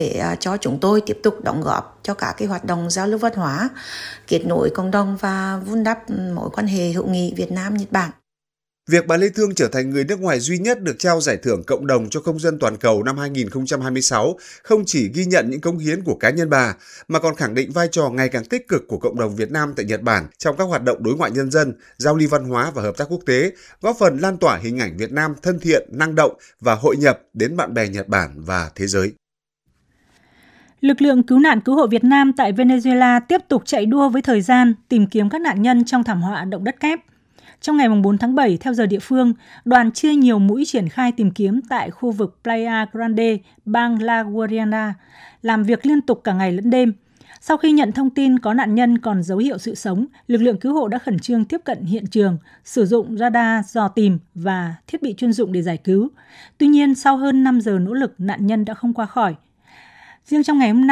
để cho chúng tôi tiếp tục đóng góp cho các cái hoạt động giao lưu văn hóa, kết nối cộng đồng và vun đắp mối quan hệ hữu nghị Việt Nam-Nhật Bản. Việc bà Lê Thương trở thành người nước ngoài duy nhất được trao giải thưởng cộng đồng cho công dân toàn cầu năm 2026 không chỉ ghi nhận những cống hiến của cá nhân bà, mà còn khẳng định vai trò ngày càng tích cực của cộng đồng Việt Nam tại Nhật Bản trong các hoạt động đối ngoại nhân dân, giao lưu văn hóa và hợp tác quốc tế, góp phần lan tỏa hình ảnh Việt Nam thân thiện, năng động và hội nhập đến bạn bè Nhật Bản và thế giới. Lực lượng cứu nạn cứu hộ Việt Nam tại Venezuela tiếp tục chạy đua với thời gian tìm kiếm các nạn nhân trong thảm họa động đất kép. Trong ngày 4 tháng 7, theo giờ địa phương, đoàn chia nhiều mũi triển khai tìm kiếm tại khu vực Playa Grande, bang La Guairana, làm việc liên tục cả ngày lẫn đêm. Sau khi nhận thông tin có nạn nhân còn dấu hiệu sự sống, lực lượng cứu hộ đã khẩn trương tiếp cận hiện trường, sử dụng radar dò tìm và thiết bị chuyên dụng để giải cứu. Tuy nhiên, sau hơn 5 giờ nỗ lực, nạn nhân đã không qua khỏi. Riêng trong ngày hôm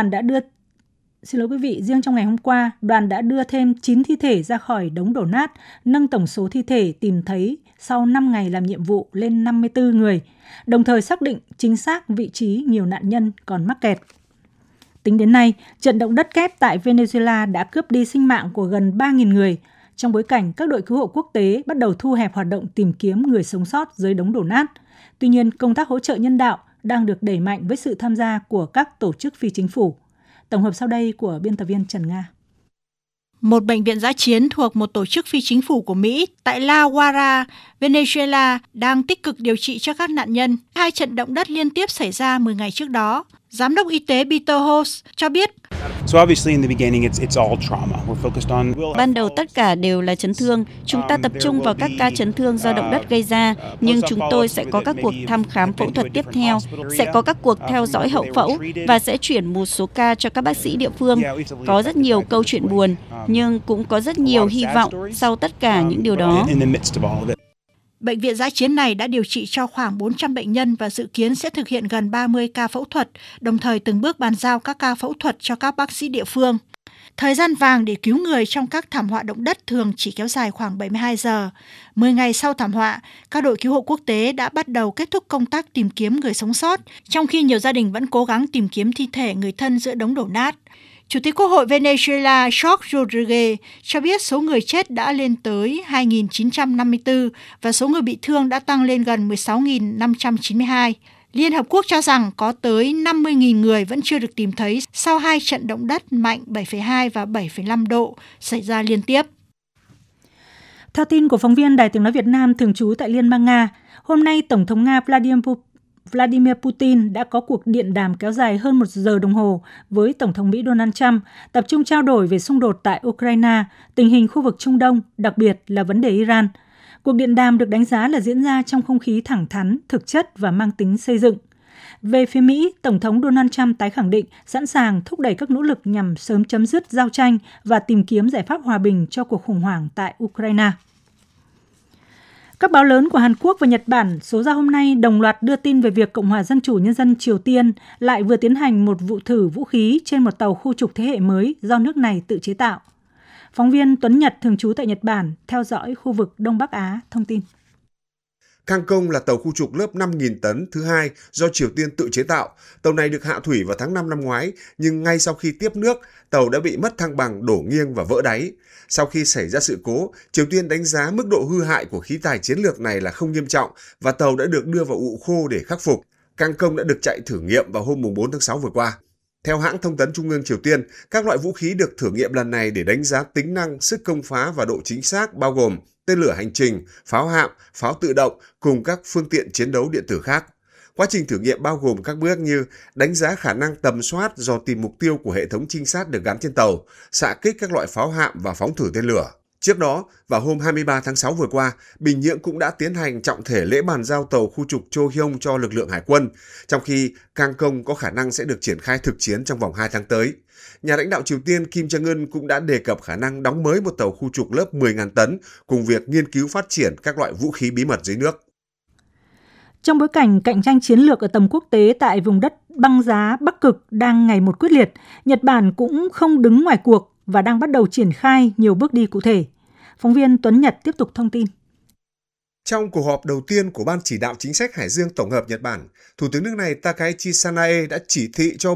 qua, đoàn đã đưa thêm 9 thi thể ra khỏi đống đổ nát, nâng tổng số thi thể tìm thấy sau 5 ngày làm nhiệm vụ lên 54 người, đồng thời xác định chính xác vị trí nhiều nạn nhân còn mắc kẹt. Tính đến nay, trận động đất kép tại Venezuela đã cướp đi sinh mạng của gần 3.000 người, trong bối cảnh các đội cứu hộ quốc tế bắt đầu thu hẹp hoạt động tìm kiếm người sống sót dưới đống đổ nát. Tuy nhiên, công tác hỗ trợ nhân đạo đang được đẩy mạnh với sự tham gia của các tổ chức phi chính phủ. Tổng hợp sau đây của biên tập viên Trần Nga. Một bệnh viện dã chiến thuộc một tổ chức phi chính phủ của Mỹ tại La Guaira, Venezuela đang tích cực điều trị cho các nạn nhân. 2 trận động đất liên tiếp xảy ra 10 ngày trước đó. Giám đốc y tế Peter Hose cho biết, ban đầu tất cả đều là chấn thương. Chúng ta tập trung vào các ca chấn thương do động đất gây ra, nhưng chúng tôi sẽ có các cuộc thăm khám phẫu thuật tiếp theo, sẽ có các cuộc theo dõi hậu phẫu và sẽ chuyển một số ca cho các bác sĩ địa phương. Có rất nhiều câu chuyện buồn, nhưng cũng có rất nhiều hy vọng sau tất cả những điều đó. Bệnh viện dã chiến này đã điều trị cho khoảng 400 bệnh nhân và dự kiến sẽ thực hiện gần 30 ca phẫu thuật, đồng thời từng bước bàn giao các ca phẫu thuật cho các bác sĩ địa phương. Thời gian vàng để cứu người trong các thảm họa động đất thường chỉ kéo dài khoảng 72 giờ. 10 ngày sau thảm họa, các đội cứu hộ quốc tế đã bắt đầu kết thúc công tác tìm kiếm người sống sót, trong khi nhiều gia đình vẫn cố gắng tìm kiếm thi thể người thân giữa đống đổ nát. Chủ tịch Quốc hội Venezuela Jorge Rodríguez cho biết số người chết đã lên tới 2.954 và số người bị thương đã tăng lên gần 16.592. Liên Hợp Quốc cho rằng có tới 50.000 người vẫn chưa được tìm thấy sau 2 trận động đất mạnh 7,2 và 7,5 độ xảy ra liên tiếp. Theo tin của phóng viên Đài Tiếng Nói Việt Nam thường trú tại Liên bang Nga, hôm nay Tổng thống Nga Vladimir Putin đã có cuộc điện đàm kéo dài hơn 1 giờ đồng hồ với Tổng thống Mỹ Donald Trump, tập trung trao đổi về xung đột tại Ukraine, tình hình khu vực Trung Đông, đặc biệt là vấn đề Iran. Cuộc điện đàm được đánh giá là diễn ra trong không khí thẳng thắn, thực chất và mang tính xây dựng. Về phía Mỹ, Tổng thống Donald Trump tái khẳng định sẵn sàng thúc đẩy các nỗ lực nhằm sớm chấm dứt giao tranh và tìm kiếm giải pháp hòa bình cho cuộc khủng hoảng tại Ukraine. Các báo lớn của Hàn Quốc và Nhật Bản số ra hôm nay đồng loạt đưa tin về việc Cộng hòa Dân chủ Nhân dân Triều Tiên lại vừa tiến hành một vụ thử vũ khí trên một tàu khu trục thế hệ mới do nước này tự chế tạo. Phóng viên Tuấn Nhật thường trú tại Nhật Bản theo dõi khu vực Đông Bắc Á thông tin. Kangkong là tàu khu trục lớp 5.000 tấn thứ 2 do Triều Tiên tự chế tạo. Tàu này được hạ thủy vào tháng 5 năm ngoái, nhưng ngay sau khi tiếp nước, tàu đã bị mất thăng bằng, đổ nghiêng và vỡ đáy. Sau khi xảy ra sự cố, Triều Tiên đánh giá mức độ hư hại của khí tài chiến lược này là không nghiêm trọng và tàu đã được đưa vào ụ khô để khắc phục. Kangkong đã được chạy thử nghiệm vào hôm 4 tháng 6 vừa qua. Theo hãng thông tấn Trung ương Triều Tiên, các loại vũ khí được thử nghiệm lần này để đánh giá tính năng, sức công phá và độ chính xác bao gồm tên lửa hành trình, pháo hạm, pháo tự động cùng các phương tiện chiến đấu điện tử khác. Quá trình thử nghiệm bao gồm các bước như đánh giá khả năng tầm soát dò tìm mục tiêu của hệ thống trinh sát được gắn trên tàu, xạ kích các loại pháo hạm và phóng thử tên lửa. Trước đó, vào hôm 23 tháng 6 vừa qua, Bình Nhưỡng cũng đã tiến hành trọng thể lễ bàn giao tàu khu trục Chohyong cho lực lượng hải quân, trong khi Kangkong có khả năng sẽ được triển khai thực chiến trong vòng 2 tháng tới. Nhà lãnh đạo Triều Tiên Kim Jong-un cũng đã đề cập khả năng đóng mới một tàu khu trục lớp 10.000 tấn cùng việc nghiên cứu phát triển các loại vũ khí bí mật dưới nước. Trong bối cảnh cạnh tranh chiến lược ở tầm quốc tế tại vùng đất băng giá Bắc Cực đang ngày một quyết liệt, Nhật Bản cũng không đứng ngoài cuộc và đang bắt đầu triển khai nhiều bước đi cụ thể. Phóng viên Tuấn Nhật tiếp tục thông tin. Trong cuộc họp đầu tiên của Ban chỉ đạo chính sách Hải Dương tổng hợp Nhật Bản, Thủ tướng nước này Takaichi Sanae đã chỉ thị cho